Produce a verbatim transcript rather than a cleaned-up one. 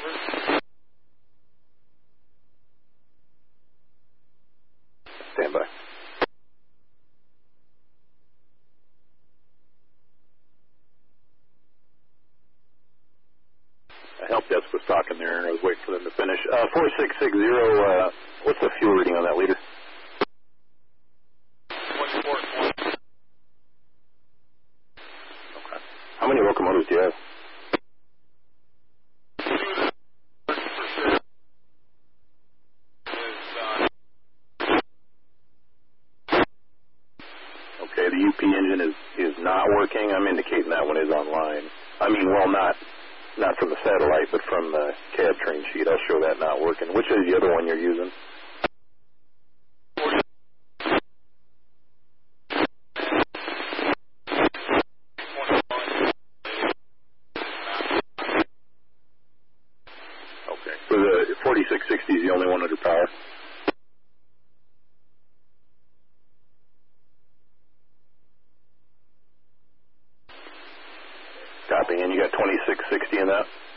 over. Stand by. Help desk was talking there, and I was waiting for them to finish. Uh, four six six zero, uh, what's the fuel reading on that leader? one four four. Okay. How many locomotives do you have? Okay, the U P engine is, is not working. I'm indicating that one is online. I mean, well, not not from the satellite, but from the cab train sheet. I'll show that not working. Which is the other one you're using? Okay, so the forty-six sixty is the only one under power? Copy, and you got twenty-six sixty in that?